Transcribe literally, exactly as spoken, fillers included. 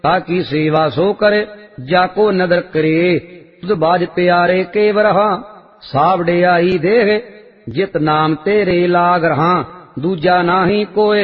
ताकि सेवा सो करे जाको नदर करे। तुद बाज प्यारे के वरहा सावड़े आई देह जित नाम तेरे लाग रहा दूजा नाही कोय।